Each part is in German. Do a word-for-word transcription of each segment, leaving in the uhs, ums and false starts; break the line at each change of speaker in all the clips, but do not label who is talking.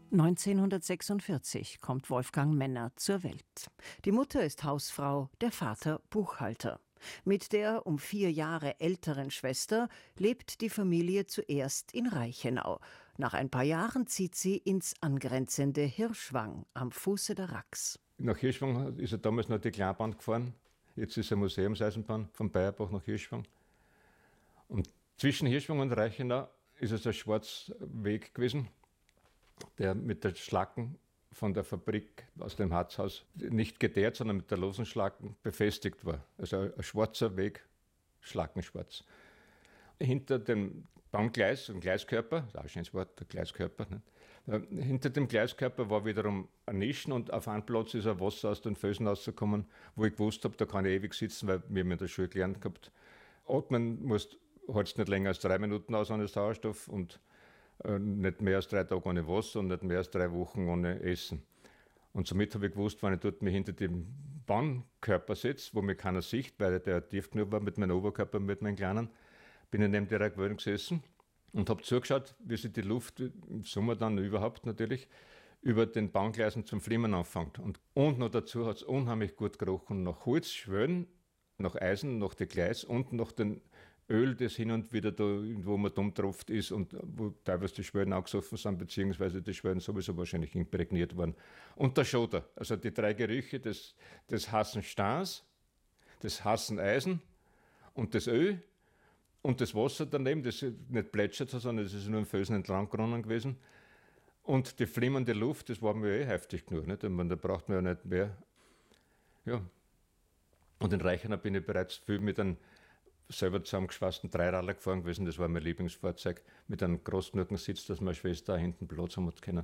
neunzehnhundertsechsundvierzig kommt Wolfgang Menner zur Welt. Die Mutter ist Hausfrau, der Vater Buchhalter. Mit der um vier Jahre älteren Schwester lebt die Familie zuerst in Reichenau. Nach ein paar Jahren zieht sie ins angrenzende Hirschwang am Fuße der Rax.
Nach Hirschwang ist er damals noch die Kleinbahn gefahren. Jetzt ist eine Museumseisenbahn von Bayerbach nach Hirschwang. Und zwischen Hirschwang und Reichenau ist es ein schwarzer Weg gewesen, der mit der Schlacken von der Fabrik aus dem Harzhaus nicht geteert, sondern mit der losen Schlacken befestigt war. Also ein schwarzer Weg, schlackenschwarz. Hinter dem Bahngleis, ein Gleiskörper, das ist auch ein schönes Wort, der Gleiskörper, nicht? Hinter dem Gleiskörper war wiederum ein Nischen und auf einem Platz ist ein Wasser aus den Felsen rausgekommen, wo ich gewusst habe, da kann ich ewig sitzen, weil wir haben in der Schule gelernt gehabt. Atmen musst, hältst nicht länger als drei Minuten aus ohne Sauerstoff und nicht mehr als drei Tage ohne Wasser und nicht mehr als drei Wochen ohne Essen. Und somit habe ich gewusst, wenn ich dort mich hinter dem Bahnkörper setze, wo mir keiner sieht, weil der tief genug war mit meinem Oberkörper, mit meinem Kleinen, bin ich neben der Gewölbe gesessen und habe zugeschaut, wie sich die Luft im Sommer dann überhaupt natürlich über den Bahngleisen zum Flimmern anfängt. Und, und noch dazu hat es unheimlich gut gerochen nach Holz, Schwören, nach Eisen, nach dem Gleis und nach dem Öl, das hin und wieder da irgendwo mal dumm tropft ist und wo teilweise die Schwellen angesoffen sind, beziehungsweise die Schwellen sowieso wahrscheinlich imprägniert waren. Und der Schotter, also die drei Gerüche des, des heißen Steins, des heißen Eisen und das Öl und das Wasser daneben, das nicht plätschert, sondern das ist nur im Felsen entlang geronnen gewesen. Und die flimmernde Luft, das war mir eh heftig genug. Nicht? Ich meine, da braucht man ja nicht mehr. Ja. Und in Reichenau bin ich bereits viel mit einem selber zusammengeschweißten Dreiradler gefahren gewesen. Das war mein Lieblingsfahrzeug. Mit einem groß genugen Sitz, dass meine Schwester hinten Platz haben können.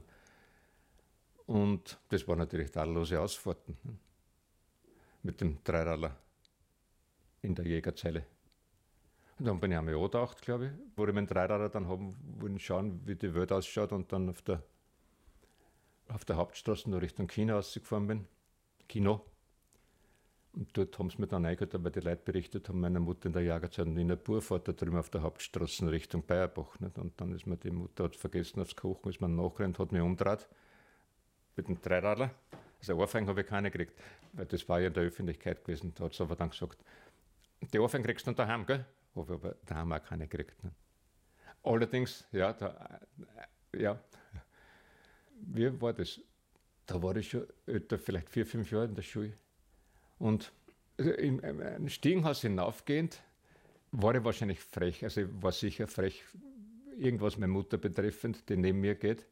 Und das waren natürlich tadellose Ausfahrten. Ne? Mit dem Dreiradler in der Jägerzeile. Und dann bin ich einmal angetaucht, glaube ich, wo ich meinen Dreiradler dann haben wollen, schauen, wie die Welt ausschaut und dann auf der, auf der Hauptstraße noch Richtung China rausgefahren bin. Kino. Und dort haben sie mir dann eingehört, weil die Leute berichtet haben, meine Mutter in der Jagerzeit in einer Burfahrt da drüben auf der Hauptstraße Richtung Bayerbach. Nicht? Und dann ist mir die Mutter hat vergessen aufs Kochen, ist mir nachgerannt, hat mich umgedreht mit dem Dreiradler. Also Ohrfeigen habe ich keine gekriegt, weil das war ja in der Öffentlichkeit gewesen. Da hat sie aber dann gesagt, die Ohrfeigen kriegst du dann daheim, gell? Habe ich aber daheim auch keine gekriegt. Nicht? Allerdings, ja, da, ja, wie war das? Da war ich schon älter, vielleicht vier, fünf Jahre in der Schule. Und in ein Stiegenhaus hinaufgehend war ich wahrscheinlich frech. Also ich war sicher frech, irgendwas meine Mutter betreffend, die neben mir geht.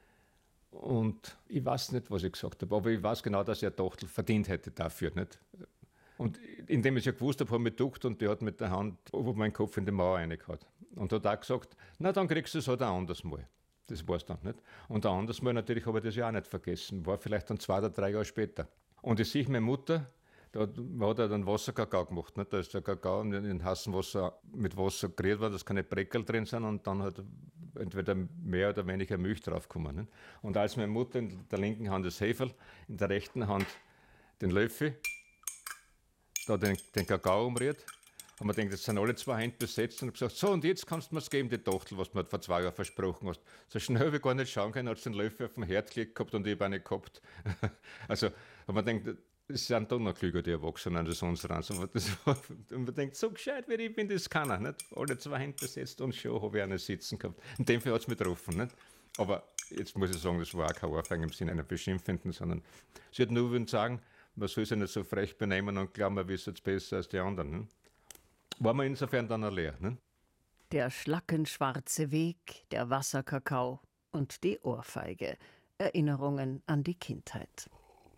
Und ich weiß nicht, was ich gesagt habe, aber ich weiß genau, dass ich eine Tochter verdient hätte dafür. Nicht? Und indem ich es ja gewusst habe, habe ich mich geduckt und die hat mit der Hand über meinen Kopf in die Mauer reingehauen. Und hat auch gesagt, na dann kriegst du es halt ein anderes Mal. Das war es dann nicht. Und ein anderes Mal natürlich habe ich das ja auch nicht vergessen. War vielleicht dann zwei oder drei Jahre später. Und ich sehe meine Mutter, da hat er dann Wasserkakao gemacht. Nicht? Da ist der Kakao in heißem Wasser mit Wasser gerührt worden, dass keine Breckel drin sind und dann hat entweder mehr oder weniger Milch draufgekommen. Nicht? Und als meine Mutter in der linken Hand das Heferl, in der rechten Hand den Löffel, da den, den Kakao umrührt, haben wir gedacht, jetzt sind alle zwei Hände besetzt und gesagt, so und jetzt kannst du mir es geben, die Tochter, was du mir vor zwei Jahren versprochen hast. So schnell habe ich gar nicht schauen können, hat den Löffel auf dem Herd gelegt gehabt und ich habe eine gehabt. Also haben wir gedacht, das sind doch noch klüger, die Erwachsenen, als unsere. Aber das war, und man denkt, so gescheit wie ich bin, das kann er. Nicht? Alle zwei Hände besetzt und schon habe ich eine sitzen gehabt. In dem Fall hat es mich getroffen. Nicht? Aber jetzt muss ich sagen, das war auch kein Ohrfeigen im Sinne einer Beschimpfenden, sondern sie hat nur sagen, man soll sich nicht so frech benehmen und glauben, man wisse es besser als die anderen. Nicht? War mir insofern dann auch leer. Nicht?
Der schlackenschwarze Weg, der Wasserkakao und die Ohrfeige. Erinnerungen an die Kindheit.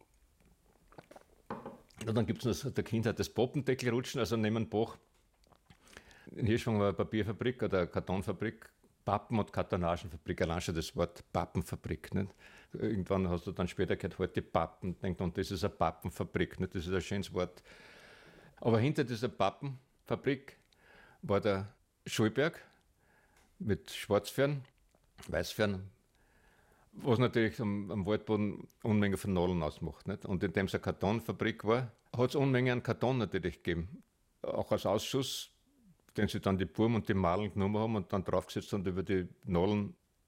Und dann gibt es noch der Kindheit das Poppendeckelrutschen, also neben dem Bach. In Hirschwang war eine Papierfabrik oder eine Kartonfabrik, Pappen- und Kartonagenfabrik, allein schon das Wort Pappenfabrik. Nicht? Irgendwann hast du dann später gehört, halt die Pappen, denkt, und das ist eine Pappenfabrik, nicht? Das ist ein schönes Wort. Aber hinter dieser Pappenfabrik war der Schulberg mit Schwarzfern, Weißfern, was natürlich am, am Waldboden Unmengen von Nadeln ausmacht. Nicht? Und indem es eine Kartonfabrik war, hat es Unmengen an Karton natürlich gegeben. Auch als Ausschuss, den sie dann die Burm und die Malen genommen haben und dann draufgesetzt und über die Nadeln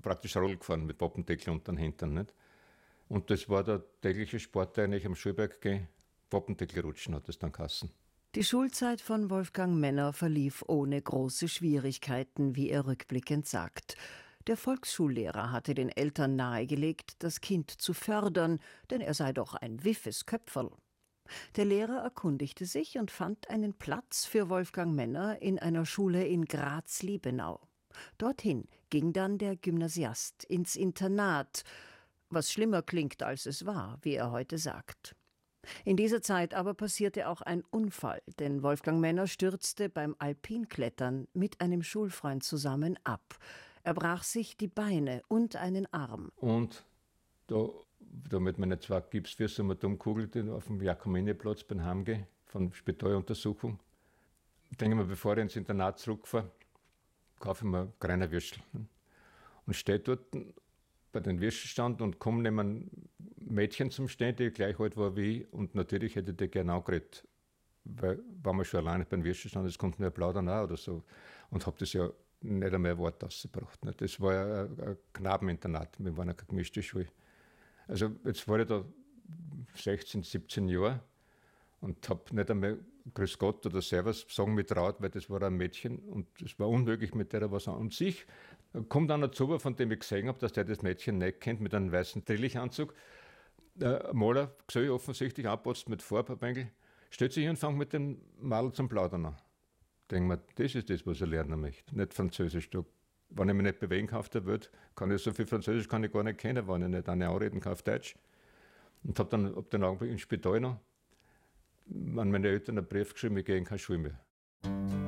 praktisch Roll gefahren mit Wappendeckel unter den Hintern. Nicht? Und das war der tägliche Sport, der ich am Schulberg gehe. Wappendeckel rutschen hat es dann geheißen.
Die Schulzeit von Wolfgang Menner verlief ohne große Schwierigkeiten, wie er rückblickend sagt. Der Volksschullehrer hatte den Eltern nahegelegt, das Kind zu fördern, denn er sei doch ein wiffes Köpferl. Der Lehrer erkundigte sich und fand einen Platz für Wolfgang Menner in einer Schule in Graz-Liebenau. Dorthin ging dann der Gymnasiast ins Internat, was schlimmer klingt, als es war, wie er heute sagt. In dieser Zeit aber passierte auch ein Unfall, denn Wolfgang Menner stürzte beim Alpinklettern mit einem Schulfreund zusammen ab. Er brach sich die Beine und einen Arm.
Und da, da mit meinen zwei Gipsfüßen haben wir da umkugelt auf dem Jakominiplatz beim Heimgehen von Spitaluntersuchung. Denke ich mir, bevor ich ins Internat zurückfahre, kaufe ich mir kleine Würstel. Und stehe dort bei den Würstelstand und komme neben ein Mädchen zum Stehen, die gleich alt war wie ich. Und natürlich hätte ich die gerne angeredet. Weil, war man schon alleine beim Würstelstand, das konnte mir plaudern auch oder so. Und habe das ja nicht einmal ein Wort ausgebracht. Das war ja ein, ein Knabeninternat, wir waren ja keine gemischte Schule. Also jetzt war ich da sechzehn, siebzehn Jahre und habe nicht einmal Grüß Gott oder Servus sagen mit traut, weil das war ein Mädchen und es war unmöglich, mit der was an. Und sich kommt einer zu, von dem ich gesehen habe, dass der das Mädchen nicht kennt, mit einem weißen Drillichanzug, äh, Maler, gesehen, offensichtlich abputzt mit Farbbengel, stellt sich hin und fängt mit dem Madel zum Plaudern an. Denke mir, das ist das, was ich lernen möchte, nicht Französisch. Da, wenn ich mich nicht bewegen kann auf der Welt, kann ich so viel Französisch kann ich gar nicht kennen, wenn ich nicht eine anreden kann auf Deutsch. Und habe dann ab den Augenblick im Spital noch an meine Eltern einen Brief geschrieben, ich gehe in keine Schule mehr.